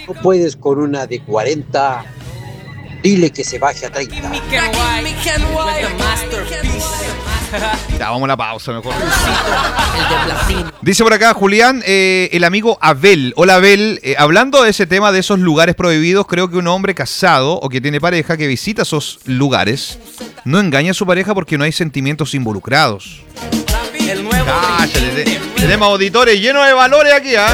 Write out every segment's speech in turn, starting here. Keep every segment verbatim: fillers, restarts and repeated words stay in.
No puedes con una de cuarenta, dile que se baje a treinta. Ya, vamos a la pausa mejor. Dice por acá Julián, eh, el amigo Abel. Hola Abel, eh, hablando de ese tema de esos lugares prohibidos, creo que un hombre casado o que tiene pareja que visita esos lugares no engaña a su pareja porque no hay sentimientos involucrados. Cállate, te- tenemos auditores llenos de valores aquí, ¿ah?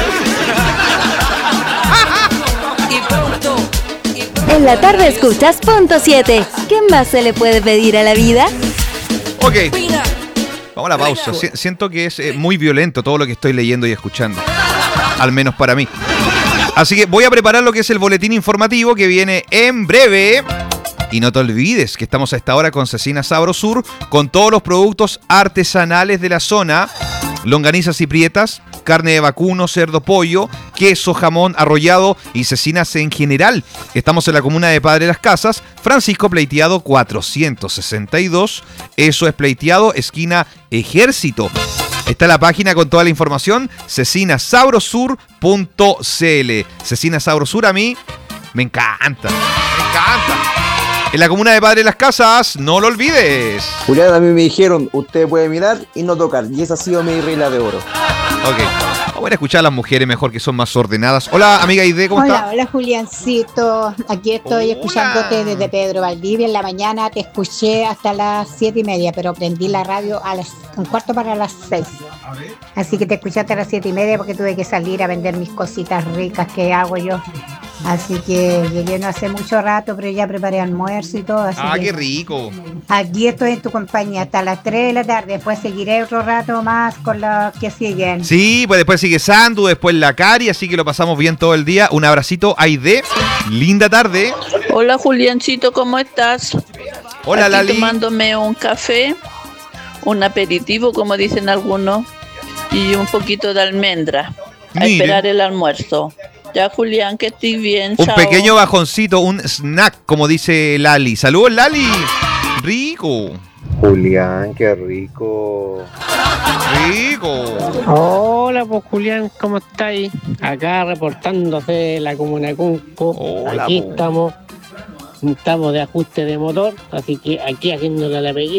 En la tarde escuchas punto siete. ¿Qué más se le puede pedir a la vida? Ok, vamos a la pausa. Si- siento que es eh, muy violento todo lo que estoy leyendo y escuchando. Al menos para mí. Así que voy a preparar lo que es el boletín informativo que viene en breve. Y no te olvides que estamos a esta hora con Cecina Sabrosur, con todos los productos artesanales de la zona. Longanizas y prietas, carne de vacuno, cerdo, pollo, queso, jamón, arrollado y cecinas en general. Estamos en la comuna de Padre Las Casas, Francisco Pleiteado cuatrocientos sesenta y dos. Eso es Pleiteado, esquina Ejército. Está la página con toda la información, cecina sabrosur punto c l. Cecina Sabrosur a mí me encanta, me encanta. En la comuna de Padre Las Casas, no lo olvides. Julián, a mí me dijeron, usted puede mirar y no tocar, y esa ha sido mi regla de oro. Ok, vamos a ir a escuchar a las mujeres mejor, que son más ordenadas. Hola, amiga Aide, ¿cómo Hola, está? hola Juliancito. Aquí estoy Hola. escuchándote desde Pedro Valdivia. En la mañana te escuché hasta las siete y media, pero prendí la radio a las un cuarto para las seis. Así que te escuché hasta las siete y media porque tuve que salir a vender mis cositas ricas que hago yo. Así que llegué no hace mucho rato, pero ya preparé almuerzo y todo. Así Ah, que qué rico. aquí estoy en tu compañía hasta las tres de la tarde. Después seguiré otro rato más con los que siguen. Sí, pues después sigue Sandu, después la Cari, así que lo pasamos bien todo el día. Un abracito, Aide. Linda tarde. Hola Juliancito, ¿cómo estás? Hola, Aquí Lali. tomándome un café, un aperitivo, como dicen algunos, y un poquito de almendra. A Mire. esperar el almuerzo. Ya, Julián, que estés bien. Un chao. pequeño bajoncito, un snack, como dice Lali. Saludos, Lali. Rico. Julián, qué rico. Rico. Hola, pues Julián, ¿cómo estáis? Acá reportándose de la comuna Cunco. Hola, Aquí po. estamos, estamos de ajuste de motor, así que aquí haciéndole la peguita.